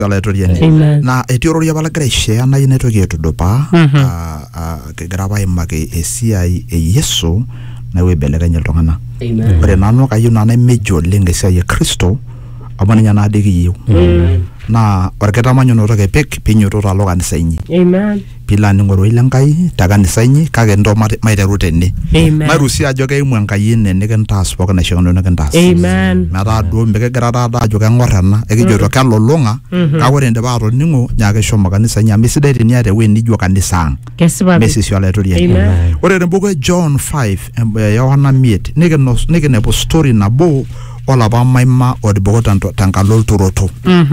Na etioro ya bala greshia na ineto getu dopa graba imake esiai Yesu na webeleganya ltongana. Ore nanu kayu na mejo lengesa ya Kristo abana nyana adigi yu. Na orketa manyono roke pek pinyoto alo kanisa inyi. Amen. Pila ngoro ilangai taganisa inyi kage ndo maiteru tene. Marusi ajo ke imu enkai ne kentas poko na shono ne kentas. Amen. Mara do mbege grada da ajo ke ngorana ekijoto kalolonga ka ore nde ba ro ningo nyake shomo kanisa nya miside ni ate we ni jo kanisa. Kesiba. Mesisi ala to Amen. Ore rembo John 5 Yohana 8 nege ne po story na bo ola ba maima odibogo tankalol turoto.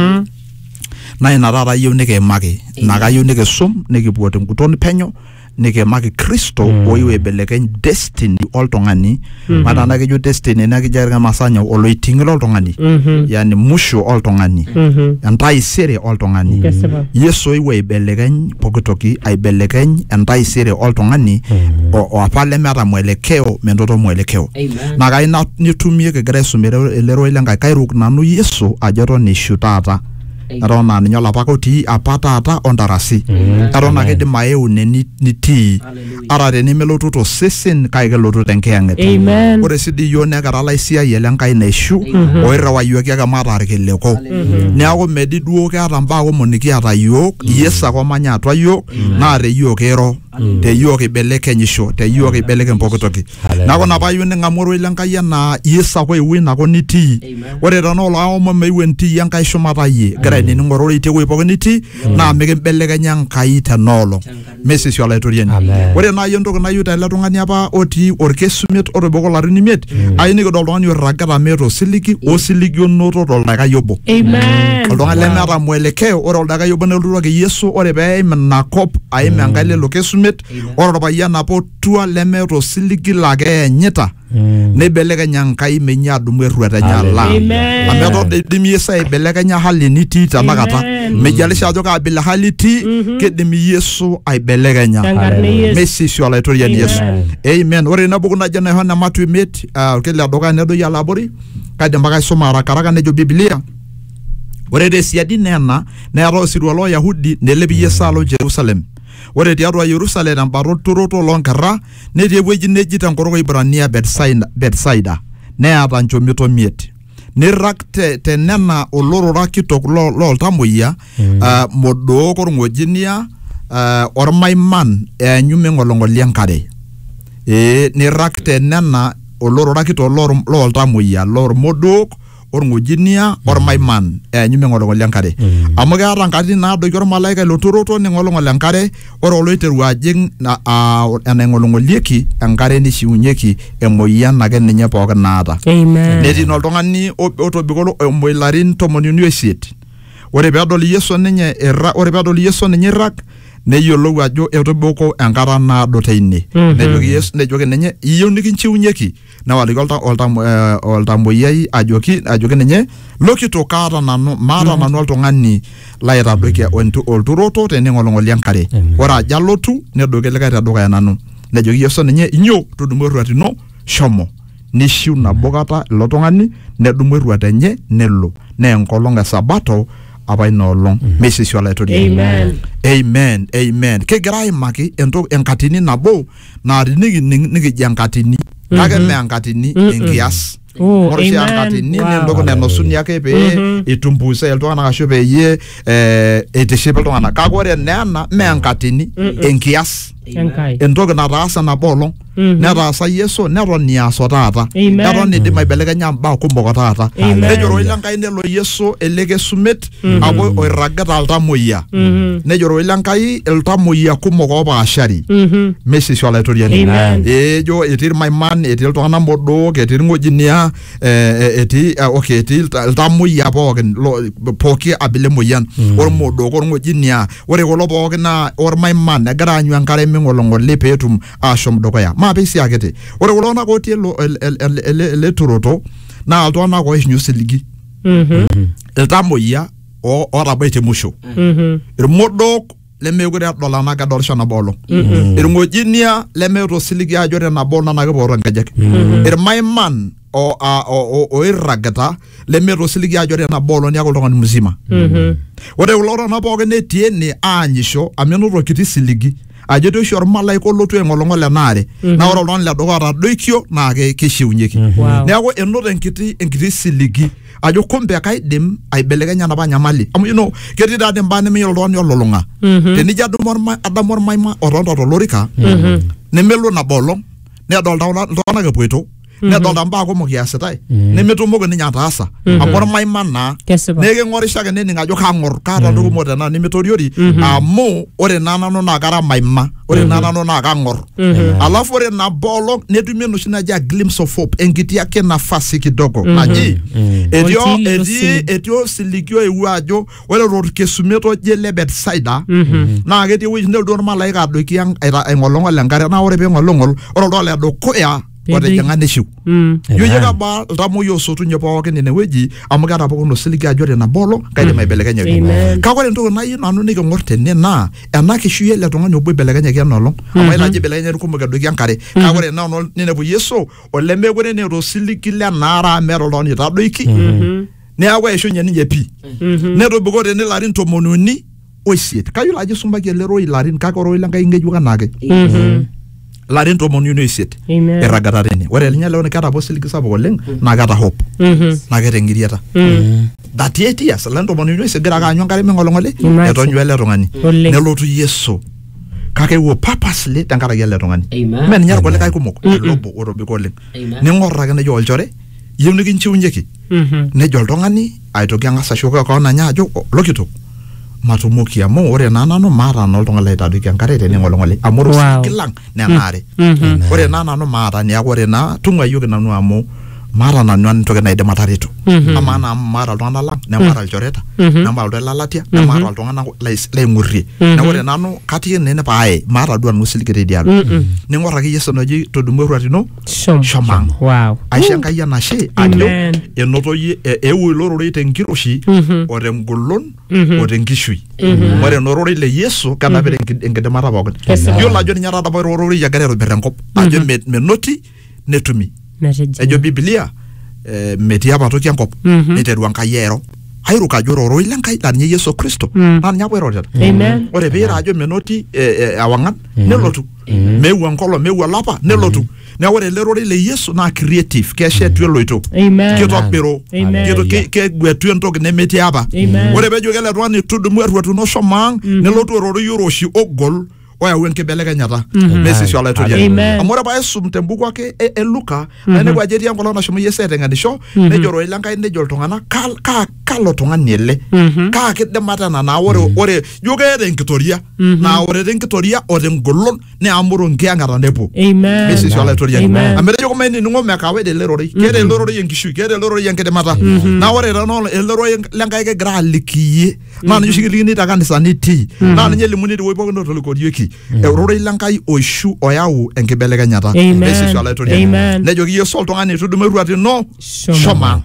Na inarara yu nege magi naga yu nege sum nege buote mkutoni penyo nege magi Kristo oiwe belegen destiny oltongani mada nage yu destiny nage jarga masanya olo itingil oltongani yani musho oltongani antai sere oltongani Yesu oiwe belegen pokutoki ay belegen antai sere oltongani o apale mera mwelekeo mendoto mwelekeo naga ina nitumie ke gresu mere lero ilenga kairuk nanu Yesu ajoro ni shutata Arona nyola pakoti apata ondarasi arona ke de maeu ne niti arare ni melotuto sesen kaige lotu tenkeanget ore sidi yone garala isia yelenkai neshu oira wa yoki aga matar keleko neago medi duo ke atamba ko moniki ata yok yesa ko manya atwa yok na re yok ero te yok ibelekenyisho te yok ibeleken pokotoki nako napa yone ngamoro ilenkai na yesa ko iwina ko niti ore rono la omo meiwenti yankai shumata ye ni ngoro ite we pogoniti na mege beleganya nkai tanolo message wala etorieni ore na yondo na yuta la tungani apa oti orkesumet orobogo la rinimet ayini go doloni ragara meto siliki o siliki onoto dol daga yobo amen dolonga le mera mwelekeo ore daga yobo ne luro ke Yesu ore be na kop ay mangale lo kesumet ore ba yana po tua le meto siliki lage nyita ne beleganya nkai menya dumweruata nyala ameto de miesa beleganya hali niti tanakata mejalisha joka bila hali ti ke de Yesu ay beleganya message wala etoriani Yesu amen ore na buguna jana hona matu met kele doga ne do ya labori kade mbaka soma rakaraka ne jo Biblia ore de siadi nena ne ro sirwalo Yahudi ne lebi yesalo Jerusalem ore diarwa Yerusalem ambaro turoto lonkara ne de weji ne jita ngoro Ibrania Bethsaida ne abanjo mito miet ne rakte tenena oloro rakitok lo tamoya modo kor ngojinia ormaiman nyume ngolongoli enkare ne rakte nena oloro rakito lo tamoya lor modok orngojinia ormaiman nyume ngolongoli enkare amu gaara ngati na do yor malaika lo turoto ne ngolongoli enkare oro loiteru ajing na ene ngolongolieki enkare ni siunyeki emoyian nake ninye pookin naata amen neti noltongani otobikolo emoilarin 18 ore peadol Yesu ninye ore peadol Yesu ninye rak neyiolou ajo etoboko enkara naado teine nejoki Yesu nejoki ninye iyieu nikinchiunyeki na waliki oltamoyiai ajoki ninye lokito kaata nanu maata nanu oltung'ani laitadoki olturoto teningolongoli enkare ore aja lotu nedoki likae tedukuya nanu nejoki Yesu ninye inyo tudumu eruatino shomo nishiu nabo kata ilo tung'ani nedumu eruata enye nelo ne enkolong esabato apa ina olong message wala etoriani amen kegira aimaki enkatini nabo na niki enkatini kake me enkatini enkias Morsi enkatini nendoko nenosuni ake pe itumbusa iltung'ana kasho pe ye etiship iltung'ana kake ore nena me enkatini enkias entoki nataasa nabo olong netaasa Yesu neton niaso taata neton idim aibelekenya mbaa kumok taata nejoro ilenkai nelo Yesu elekesumet abo oiragita iltamoyia nejoro ilenkai iltamoyia kumok opaashari message wala etoriani ejo etii maiman etii iltung'ana modok etii ngojinia etii etii iltamoyia pooki abile moyian ormodok orngojinia ore kulo pooki na ormaiman egira anyu enkare mingolongoli peetum ashom dukuya mapesi akete ore kulo na koti ele turoto na altona ko isnyu siligi iltamoyia orabaite musho irmodok lemegure dola na gadol shana bolo irngojinia lemeto siligi ajore na bona na geboro ngajek irmaiman oiragata lemeto siligi ajo ore nabo olong niaku oltung'ani mzima. Ore kulo tung'anak pookin netii ene aanyisho amenoto kiti siligi ajo etii oshi ormalaika olotu eng'olong'ol enaare naa ore oltung'ani ledukuya otadoikio naa kishiunyieki. Neeku enoto enkiti siligi ajo kumbe kaidim aibelekenya enapa nyamali amu ketii taa mbaa nemeyiolo oltung'ani olulung'a tenijo adamu ormaima otonta tolorika nemelo nabo olong nedolta iltung'anak epoito nedolta mbaa kumok easitai nemetumoki ninye ataasa amu ormaima naa neking'orisho ake nening ajo kang'or kaata ntoki kumok tenaa nemitoriori amu ore naa nanu naa kara maima ore naa nanu naa kang'or alafu ore nabo olong netumi enoshi naji a glimpse of hope enkiti ake nafasi kidogo naji etii osilikio ewu ajo ore torkesumet oje le Betsaida naa ketii ewueji nelotu ormalaika adoiki aing'olong'ol enkare naa ore peing'olong'ol ore oltung'ani ledukuya otejing'a neshiu. Yoyie kaba iltamoyia osotunye pookin inewueji amu keeta pookin osiligi ajo ore nabo olong kaidim aibelekenyaki. Kake ore entoki nayieu nanu niking'or tene naa ena kishui ele tung'ani obo ibelekenyaki ena olong amu etaji ibelekenyaki kumok edoiki enkare. Kake ore ena ninepu Yesu olemekure neeta osiligi lenaara amu meeta oltung'ani oitadoiki neeku eishunye ninye pii. Netobiko tene ilarin 38. Kayiolo ajo isumbaki ele roi ilarin kake oroi lenkai ng'ejuk anaake. Larin 38 eragata tene. Ore linye leo keeta osiligi sapuk oleng naa keeta hope. Naa keeta engiriata. 38 years larin 38 egira ake aanyu enkare ming'olong'oli etonyu ele tung'ani. Nelotu Yesu kake ewo purposely tenkaraki ele tung'ani. Mee ninye irkulikae kumok lobo otobiko oleng. Ning'orr ake nejo olchore iyieu nikinchiunyieki. Nejo oltung'ani aitoki ang'as ashuko keon anya ajo lokitok matumoki amu ore naa nanu maata naa oltung'ani laitadoiki enkare tening'olong'oli amu ore osiligi lang nenaare. Ore naa nanu maata niaku ore naa tung'uayioki nanu amu maata nanu entoki naidim atareto. Amaa naa maata iltung'anak lang nemaata ilchoreta nemaata ilalatia nemaata iltung'anak laing'urrie. Neeku ore nanu katii ene paaye maata duo nanu osiligi teidialo. Ning'orr ake Yesu naji todumu erruat ino shomang. Aisho Enkai enashe ajo enoto eewuo ilo rorei tenkiroshi o tengolon o tenkishui. Ore eno rorei le Yesu kenapita enkidimata pookin. Yiolo ajo ninye taata ilo rorei egira aitobirr enkop ajo menoti netumi. Ejo Biblia metii apa toki enkop niteru Enkai airo airuka ajo ororoi lenkai laa ninye Yesu Kristo naa ninye apa irorita. Ore piira ajo menoti ewang'an nelotu meeu enkolong meeu olapa nelotu. Neeku ore ele rorei le Yesu naa creative keshetu eloito kitobiru kegwetu entoki nemetii apa. Ore peejo ele tung'ani tudumu erruat ino shomaang nelotu ororoi oroshi ogol oyau enkibelekenyata mesisho olaitoriani. Amu ore paisum tembuku ake Luka nainepu ajo etii enkolong nashomo Yesu aiteng'enisho nejo ororei lenkai nejo iltung'anak kalo tung'ani ele kaa kidimata ena naa ore ijo keeta enkitoria naa ore tenkitoria o tengolon neamuru enkiyang'ata nepuo mesisho olaitoriani. Amu etejo kumaining'o mekawed ele rorei keeta ele rorei enkishui keeta ele rorei enkidimata naa ore ele rorei lenkai kegira aliki naa ninye oshi kilikini te kanisa nitii naa ninye elimuni tewueji pookin otolikorieki ororei lenkai oishu oyau enkibelekenyata mesisho olaitoriani. Nejoki Yesu oltung'ani tudumu erruat ino shoma.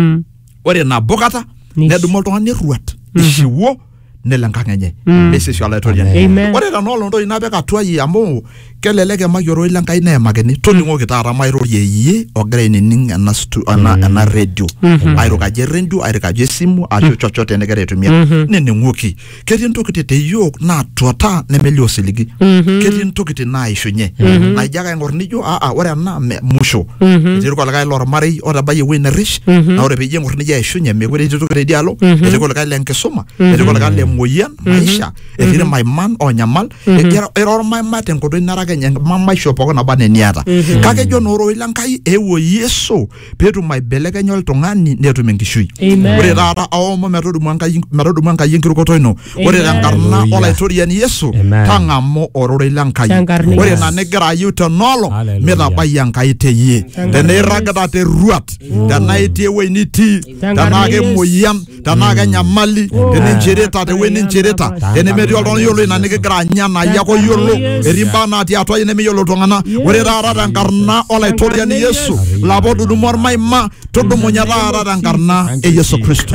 Ore nabo kata nedumu oltung'ani erruat ishiwuo nelo enkang' enye mesisho olaitoriani. Ore tenolo ntoki napik atuai amu kelelek emaki ororei lenkai neemakini toning'oki taata mairorie iyie ogira ainining ena radio airukaje radio airikaje esimu ashu chochote enegira aitumia nining'oki. Ketii ntokitin teyiok naatuata nemelio osiligi. Ketii ntokitin naishunye naijo ake aing'orr nijo ore ena musho. Etii irkulikae lormarei otabayie ewueji nerish naa ore peyie eng'orr nijo aishunye mekure etii toki teidialo. Etii irkulikae lenkisuma etii irkulikae lemoyian maisha etii irmaiman onyamal ira ormaima tenkoitoi nara akenye maisho pookin naba neniata. Kake ejo naa ororei lenkai eewuo Yesu peetum aibelekenya oltung'ani netum enkishui. Ore taata aomon metodumu Enkai enkirukoto ino. Ore tenkarna olaitoriani Yesu tang'amu ororei lenkai. Ore ina nigira ayieu tenolong mitabai Enkai teyie. Teneirragita terruat tenaa itii ewueji nitii tenaa kemoyian tenaa kenyamali teninchirita tewueji ninchirita tenemetii oltung'ani yiolo ina nikigira anya naai ake oyiolo etii mbaa natii atua nemeyiolo iltung'anak. Ore taata tenkarna olaitoriani Yesu lapa otudumu ormaima tudumunye taata tenkarna e Yesu Kristo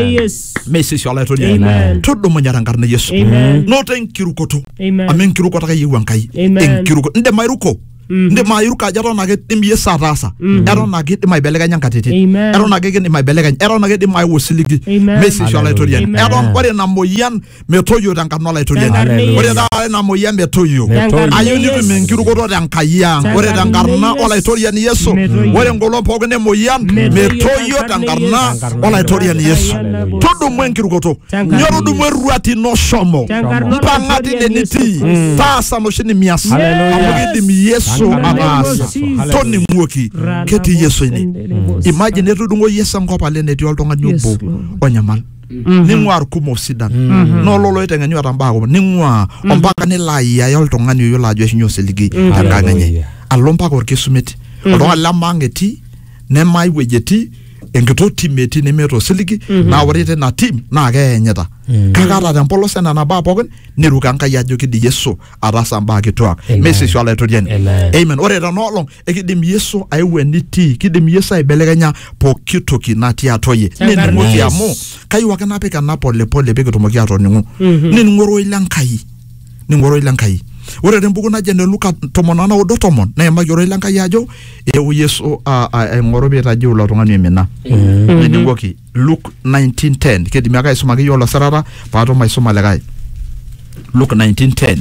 mesisho olaitoriani tudumunye tenkarna e Yesu noto enkirukoto amu enkirukoto ake eyieu Enkai enkirukoto indim airuko Ndim ayuruka eton ake dim Yesu ataasa. Eton ake dim aibelekenya nkatitin. Eton ake dim aibelekeny. Eton ake dim ayau osiligi. Mesisho olaitoriani. Eton ore ina moyian metoyio tenkarna olaitoriani. Ore taata ina moyian metoyio. Ayieu nitum enkirukoto tenkai ang'. Ore tenkarna olaitoriani Yesu. Ore engolon pookin emoyian metoyio tenkarna olaitoriani Yesu. Tudumu enkirukoto. Nyorudumu eruati no shomo. Mpang'ati neniti. Taasa noshi nimias. Amu kidim Yesu ataasa. Toning'uoki ketii Yesu ine. Imagine etudung'o Yesu enkop ale netii oltung'ani obo onyamal. Ning'ua irkumok sidan. Nololo iteng'enyu atambaa kumok. Ning'ua ompaka nilo ayai oltung'ani oyiolo ajo eishunye osiligi tenkang' enye. Alo mpaka orkisumeti. Oltung'ani lemang' etii, nemai wueji etii, enkito tim etii nemeeta osiligi, naa ore tina tim naa keenyita. Kake ata tempolos enena baa pookin niruka Enkai ajo kidim Yesu ataasa mbaa kituak. Mesisho olaitoriani. Amen. Ore tenaolong ekidim Yesu ayeu enitii, kidim Yesu aibelekenya pooki toki natii atua yie. Nining'oki amu kayieu ake napik ena pole pole pee kitumoki atoning'u. Nining'oroi lenkai. Ning'oroi lenkai. Ore tembuku naje ne Luka 19:10 neimaki oroi lenkai ajo eeu Yesu aing'oru pee itajiu ilo tung'ani oimina. Nining'oki Luke 19:10 kidimi ake aisumaki yiok losarara paatum aisuma likae. Luke 19:10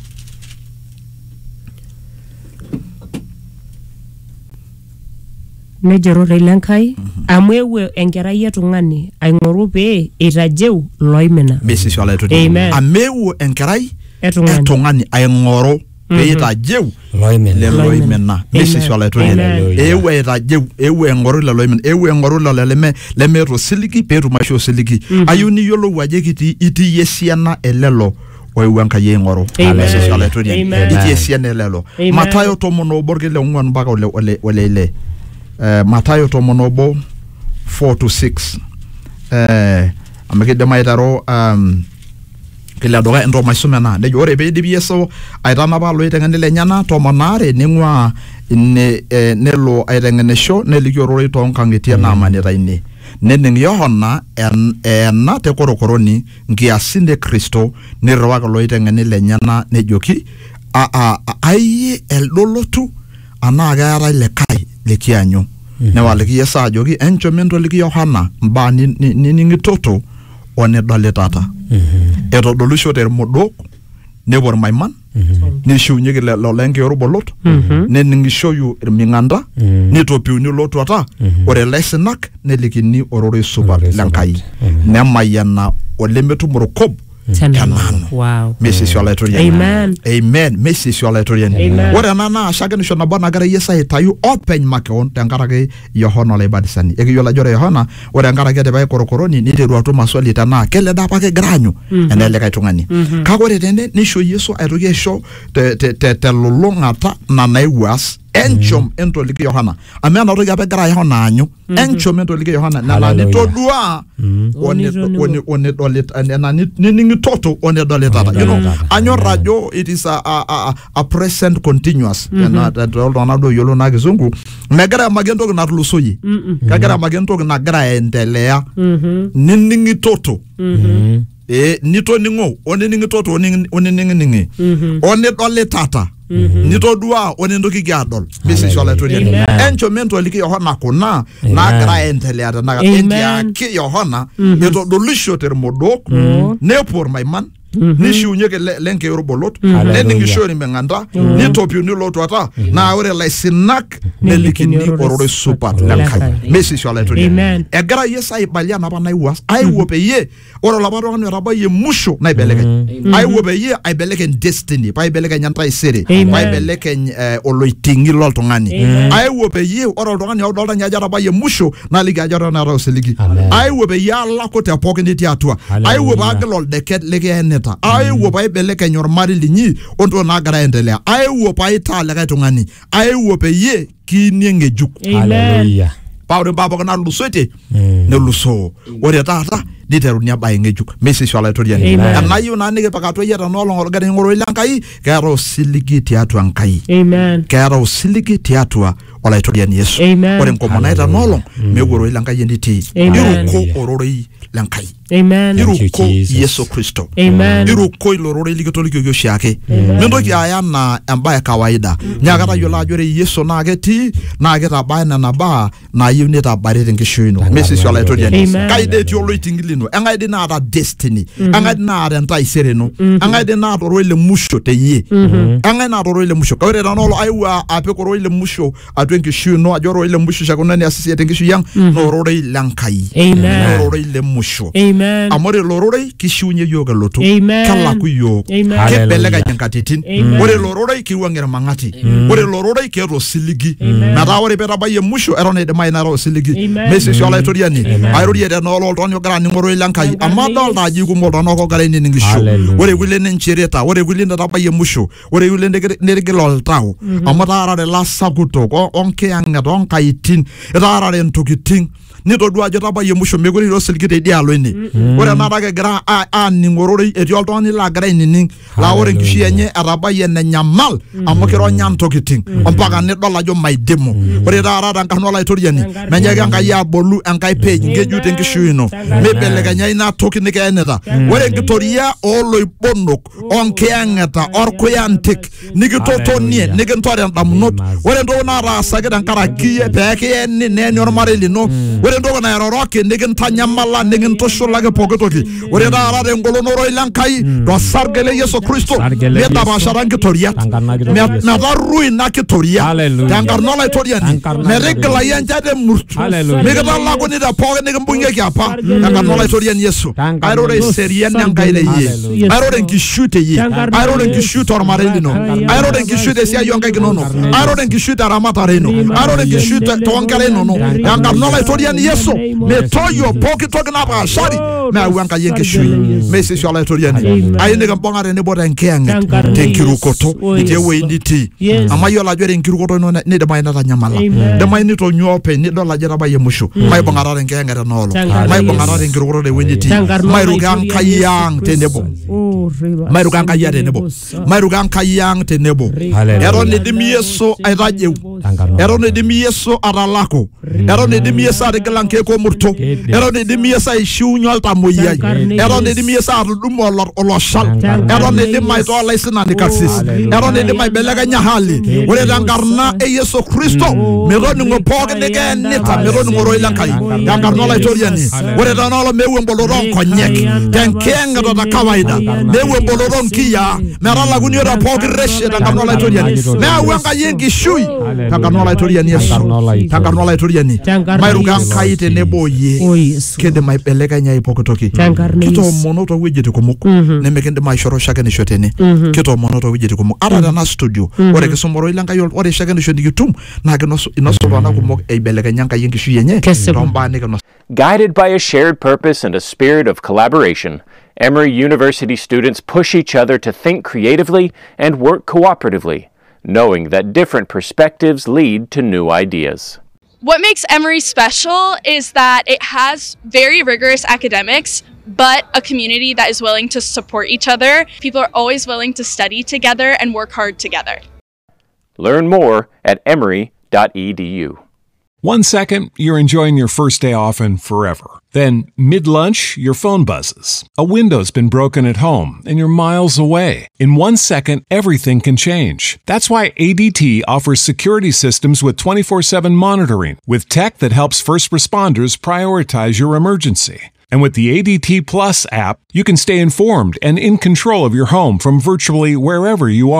Nejero Lenkai amu eeu enkerai etung'ani aing'oru pee itajiu loimina. Mesisho olaitoriani. Ameu enkerai etung'ani aing'oru pee itajiu loimina. Mesisho olaitoriani. Eeu aitajiu, eeu aing'oru lelo loimina, eeu aing'oru lelo lemeeta osiligi pee etum aisho osiligi. Ayieu niyiolou ajo itii esiana elelo oeu Enkai aing'oru. Mesisho olaitoriani. Itii esiana elelo. Mathayo 11:4 mpaka ole ile. Mathayo 11:4-6. Amu kidim aitaro kila doga ento maisome na nejo ore pee idip Yesu aitanapa loiteng'eni lenyana 12 ning'ua nelo aiteng'enisho neliki ororei toonkang'itie naamanita ine. Nening Yohana ena te korokoroni nkiasin e Kristo nirriwaki loiteng'eni lenyana nejoki ayie eldolotu anaa keetai likae likianyu. Newaliki Yesu ajoki enchom entoliki Yohana mbaa nining'itoto onedolitata. Etodolishote irmodok nepuo irmaiman nishiunyieki lelo lenkiorbolot nening'ishoyu irming'anda nitopiuni lotuata ore laisinak nelikini ororei supat lenkai nemayiana olemetum orkob tenanu. Mesisho olaitoriani. Amen. Mesisho olaitoriani. Ore ena naa shakenisho nabo nagira Yesu aitayu openy makeon tenkaraki Yohana olaibatisani. Ekiyiolo ajo ore Yohana ore enkaraki etipika korokoroni niteru atum maswali tenaa keleda apa kegira aanyu ena likae tung'ani. Kake ore tene nisho Yesu aitoki aisho telulung'ata nanaiwuas enchom entoliki Yohana. Amu ena toki apa egira Yohana aanyu. Enchom entoliki Yohana nena nitodua onedolita nining'itoto onedolitata. You know, anyor ajo it is a present continuous. Toltung'anak duo yiolo naa kizungu megira amaki entoki natulusoyie. Kegira amaki entoki nagira aendelea. Nining'itoto. Nitoning'o onining'itoto onining'ing'i. Onedolitata. Nitodua onentoki kiadol. Mesisho olaitoriani. Enchom entoliki Yohana kuna nagira aendelea tenakata. Entiaki Yohana etodolishote irmodok nepuo irmaiman nishiunyieki lenkiorbolot nening'isho irming'anda nitopiuni lotuata naa ore laisinak nelikini ororei supat lenkai. Mesisho olaitoriani. Egira Yesu aibalia napa naiwuas aiwuo peyie ore olapa tung'ani otabayie musho naibelekeny. Aiwuo peyie aibelekeny destiny paibelekeny entaisere paibelekeny oloiting'i loltung'ani. Aiwuo peyie ore oltung'ani odolta nye ajo atabayie musho naliki ajo eton eeta osiligi. Aiwuo peyie alaku te pookin etii atua. Aiwuo paagil oldeket likienita. Aiwuo paibelekeny ormarei linyi ontokitin naagira aendelea. Aiwuo paitaa likae tung'ani. Aiwuo peyie kiinie ng'ejuk. Hallelujah. Ore mbaa pookin natulusoitie nelusoo. Ore taata niteruni abaye ng'ejuk. Mesisho olaitoriani. Enayieu naa nikipik atua yie tenaolong orgali ng'oroi lenkai keeta osiligi tiatua Enkai. Keeta osiligi tiatua olaitoriani Yesu. Ore nkomonai tenaolong meeu ororei lenkai enitii. Iruko ororei lenkai. Amen. Iruko Jesus. Yesu Kristo. Amen. Iruko ilorore likitolikio shiake. Mintoki aya na embaye kawaida. Nyakata yiolo ajo ore Yesu naa ketii naa kitabaya nena baa naayieu nitabari tenkishui ino. Mesisi olaitoriani. Kaide etii oloiting'ili lino. Enkae dii naata destiny. Enkae dii naata entaisere ino. Enkae dii naata oroi le musho teyie. Enkae naata oroi le musho. Ore tenolo aiwa apik oroi le musho atua enkishui ino ajo oroi le musho shakuna niasisi tenkishui ang na ororei lenkai. Amen. Ororei le musho. Amen. Amore lororei kishiunye yiok elotu. Amen. Kelaku yiok. Kibelekeny nkatitin. Ore lororei kiwuang'ir mang'ati. Ore lororei keeta osiligi. Metaa ore petabayie musho eton eidimayu nera osiligi. Mesisi olaitoriani. Airorie tenolo oltung'ani ogira aning'oroi lenkai. Amu adolta ajo ikumok iltung'anak ogira ainining'isho. Ore kulie ninchirita. Ore kulie netabayie musho. Ore kulie netigil oltau. Amu etaarare lasakutok onkiyang'et onkaitin. Etaarare ntokiting. Nitodua ajo tabayie musho mekure ilo siligi teidialo ine. Ore enata kegira aaning'ororei etii oltung'ani lagira ainining' laa ore enkishui enye etabayie nenyamal amu kironya ntokiting ompaka nidol ajo maidimu. Ore taata tenkarna olaitoriani menyaaki Enkai abolu enkae page ng'ejuk tenkishui ino. Meibelekenya ina toki nikeenita. Ore enkitoria ooloibonok onkiyang'eta orkuyantik nikitotonie nikintore indamunot. Ore entoki nataasaki tenkaraki iyie peekiyeni neeni ormarei lino. Ore entoki nairoroki nikintanyamala nikintushulaki pooki toki. Ore taata tengolon oroi lenkai tosarge le Yesu Kristo midapashata nkitoria. Metarru ina kitoria tenkarna olaitoriani metigila enchata emurt mikitalakuni te pooki nikimbung'ieki apa tenkarna olaitoriani Yesu. Airore eseriani Enkai teyie. Airore enkishui teyie. Airore enkishui tormarei lino. Airore enkishui tesiai onkaik inonok. Airore enkishui teramatare ino. Airore enkishui toonkera inonok. Tenkarna olaitoriani Yesu metoyio pooki toki napaashari meyau Enkai enkishui. Mesisi olaitoriani. Ayieu nikimbung'a tenebo tenkiyang'et tenkirukoto itii ewueji nitii. Amu ayiolo ajo ore enkirukoto ino nidimayu netanyamala. Idimayu nitonyua openy nidol ajo etabayie musho. Maibung'ata tenkiyang'et enoolong'. Maibung'ata tenkirukoto tewueji nitii. Mairuko Enkai ang' tenebo. Mairuko Enkai ang' tenebo. Mairuko Enkai ang' tenebo. Eton idim Yesu aitajeu. Eton idim Yesu atalaku. Eton idim Yesu atigila nkeek omurto. Eton idim Yesu aishiunye oltamoyiai. Eton idim Yesu atudumu oloshal. Eton idim aitoa olaisinani karsis. Eton idim aibelekenya hali. Ore tenkarna e Yesu Kristo metoning'o pooki nikeenita metoning'o oroi lenkai. Tenkarna olaitoriani. Ore tenolo meeu emboloto onkonyek. Tenkiyang'et te kawaida. Meeu emboloto onkiyiaa. Metalakuni ore pooki reshe tenkarna olaitoriani. Meyau Enkai enkishui tenkarna olaitoriani Yesu. Tenkarna olaitoriani. Mairuko Enkai tenebo yie. Kidim aibelekenya pooki toki. Kitoomono toowuejitin kumok nemikindim aishoro shakenisho tene. Kitoomono toowuejitin kumok. Ata tena studio. Ore kisuma oroi lenkai ore shakenisho nikitum naa kinosu iltung'anak kumok eibelekenya Enkai enkishui enye tombaa nikinosu. Guided by a shared purpose and a spirit of collaboration, Emory University students push each other to think creatively and work cooperatively, knowing that different perspectives lead to new ideas. What makes Emory special is that it has very rigorous academics, but a community that is willing to support each other. People are always willing to study together and work hard together. Learn more at emory.edu. 1 second, you're enjoying your first day off and forever. Then, mid-lunch, your phone buzzes. A window's been broken at home and you're miles away. In 1 second, everything can change. That's why ADT offers security systems with 24/7 monitoring, with tech that helps first responders prioritize your emergency. And with the ADT Plus app, you can stay informed and in control of your home from virtually wherever you are.